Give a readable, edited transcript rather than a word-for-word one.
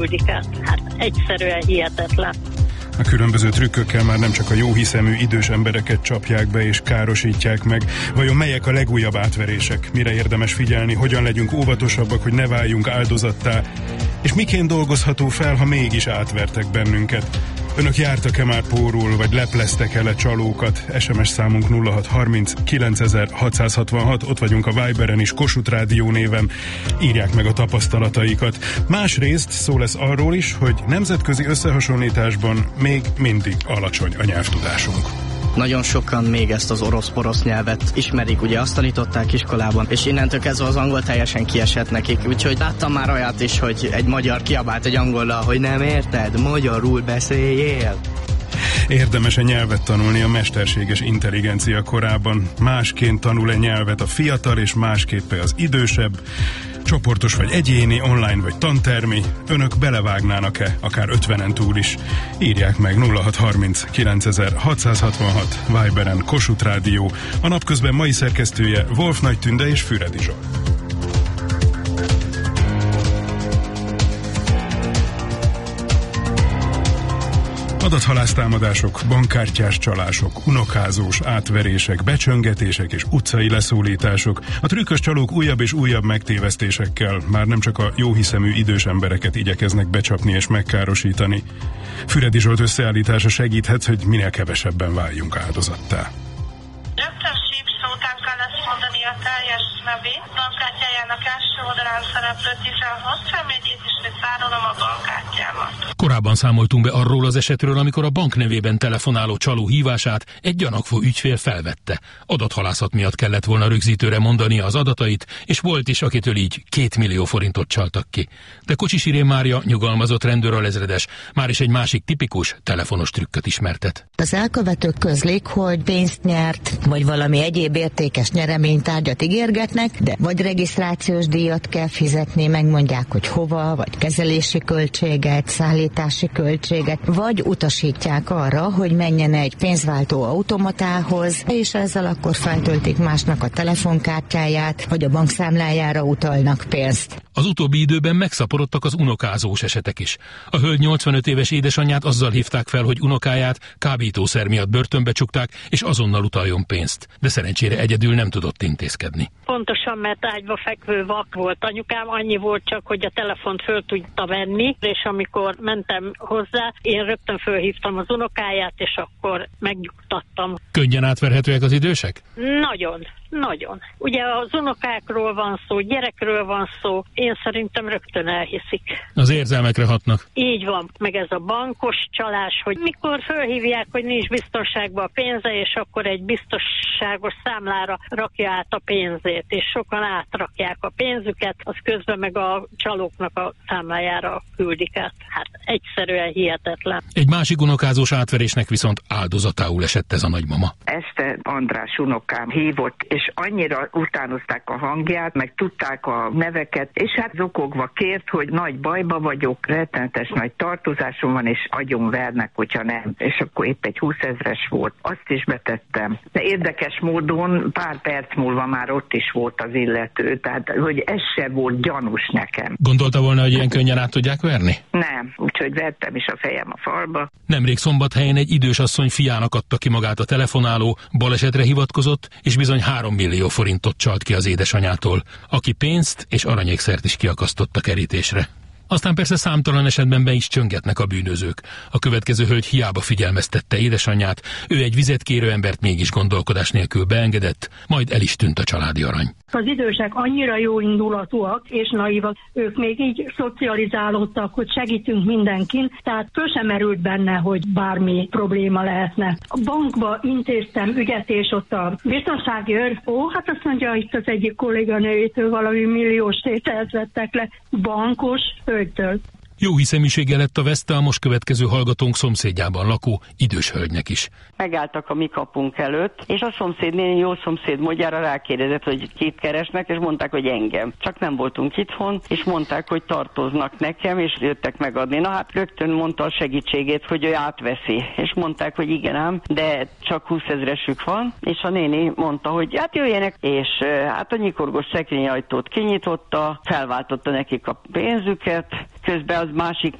küldik át. Hát egyszerűen hihetetlen. A különböző trükkökkel már nem csak a jóhiszemű idős embereket csapják be és károsítják meg. Vajon melyek a legújabb átverések? Mire érdemes figyelni? Hogyan legyünk óvatosabbak, hogy ne váljunk áldozattá? És miként dolgozható fel, ha mégis átvertek bennünket? Önök jártak-e már pórul, vagy lepleztek el csalókat? SMS számunk 0630 9666, ott vagyunk a Viberen is, Kossuth Rádió néven. Írják meg a tapasztalataikat. Másrészt szó lesz arról is, hogy nemzetközi összehasonlításban még mindig alacsony a nyelvtudásunk. Nagyon sokan még ezt az orosz-porosz nyelvet ismerik, ugye azt tanították iskolában, és innentől kezdve az angol teljesen kiesett nekik, úgyhogy láttam már olyat is, hogy egy magyar kiabált egy angollal, hogy nem érted, magyarul beszéljél. Érdemes a nyelvet tanulni a mesterséges intelligencia korában. Másként tanul-e nyelvet a fiatal, és másképp az idősebb? Csoportos vagy egyéni, online vagy tantermi? Önök belevágnának-e, akár 50-en túl is? Írják meg 0630 9666, Viberen, Kossuth Rádió. A napközben mai szerkesztője Wolf Nagy Tünde és Füredi Zsolt. Adathalásztámadások, bankkártyás csalások, unokázós átverések, becsöngetések és utcai leszólítások. A trükkös csalók újabb és újabb megtévesztésekkel már nem csak a jóhiszemű idős embereket igyekeznek becsapni és megkárosítani. Füredi Zsolt összeállítása segíthet, hogy minél kevesebben váljunk áldozattá. Rögtön sípszó után kell ezt mondani a teljes nevét, bankkártyájának első oldalán szereplő 16 személyét, és tárolom a bankkártyámat. Korábban számoltunk be arról az esetről, amikor a bank nevében telefonáló csaló hívását egy gyanakvó ügyfél felvette. Adathalászat miatt kellett volna rögzítőre mondania az adatait, és volt is, akitől így 2 millió forintot csaltak ki. De Kocsis Irén Mária, nyugalmazott rendőralezredes, már is egy másik tipikus telefonos trükköt ismertet. Az elkövetők közlik, hogy pénzt nyert, vagy valami egyéb értékes nyereménytárgyat ígérgetnek, de vagy regisztrációs díjat kell fizetni, megmondják, hogy hova, vagy kezelési költséget, szállítási költséget, vagy utasítják arra, hogy menjen egy pénzváltó automatához, és ezzel akkor feltöltik másnak a telefonkártyáját, vagy a bankszámlájára utalnak pénzt. Az utóbbi időben megszaporodtak az unokázós esetek is. A hölgy 85 éves édesanyját azzal hívták fel, hogy unokáját kábítószer miatt börtönbe csukták, és azonnal utaljon pénzt. De szerencsére egyedül nem tudott intézkedni. Pontosan, mert ágyba fekvő vak volt anyukám, annyi volt csak, hogy a telefont föl tudta venni, és amikor mentem hozzá, én rögtön fölhívtam az unokáját, és akkor megnyugtattam. Könnyen átverhetőek az idősek? Nagyon. Nagyon. Ugye az unokákról van szó, gyerekről van szó, én szerintem rögtön elhiszik. Az érzelmekre hatnak. Így van, meg ez a bankos csalás, hogy mikor fölhívják, hogy nincs biztonságban a pénze, és akkor egy biztonságos számlára rakja át a pénzét, és sokan átrakják a pénzüket, az közben meg a csalóknak a számlájára küldik át. Hát egyszerűen hihetetlen. Egy másik unokázós átverésnek viszont áldozatául esett ez a nagymama. Este András unokám hívott, és annyira utánozták a hangját, meg tudták a neveket, és hát zokogva kért, hogy nagy bajba vagyok, rettenetes nagy tartozásom van, és agyonvernek, hogyha nem. És akkor épp egy 20 000-es volt. Azt is betettem. De érdekes módon pár perc múlva már ott is volt az illető, tehát hogy ez se volt gyanús nekem. Gondolta volna, hogy ilyen könnyen át tudják verni? Nem, úgyhogy vertem is a fejem a falba. Nemrég Szombathelyen egy idős asszony fiának adta ki magát a telefonáló, balesetre hivatkozott, és bizony 3 millió forintot csalt ki az édesanyától, aki pénzt és aranyékszert is kiakasztott a kerítésre. Aztán persze számtalan esetben be is csöngetnek a bűnözők. A következő hölgy hiába figyelmeztette édesanyját, ő egy vizet kérő embert mégis gondolkodás nélkül beengedett, majd el is tűnt a családi arany. Az idősek annyira jó indulatúak és naívak, ők még így szocializálódtak, hogy segítünk mindenkin, tehát föl sem merült benne, hogy bármi probléma lehetne. A bankba intéztem ügyet, és ott a biztonsági őr, hát azt mondja, itt az egyik kolléganőjétől valami milliós tételt vettek le, bankos hölgytől. Jó hiszeműsége lett a veszte a most következő hallgatónk szomszédjában lakó idős hölgynek is. Megálltak a mi kapunk előtt, és a szomszédnéni jó szomszéd módjára rákérdezett, hogy kit keresnek, és mondták, hogy engem. Csak nem voltunk itthon, és mondták, hogy tartoznak nekem, és jöttek megadni. Na hát rögtön mondta a segítségét, hogy ő átveszi. És mondták, hogy igen ám, de csak 20 000-esük van, és a néni mondta, hogy hát jöjjenek, és hát a nyikorgós szekrényajtót kinyitotta, felváltotta nekik a pénzüket, közben az másik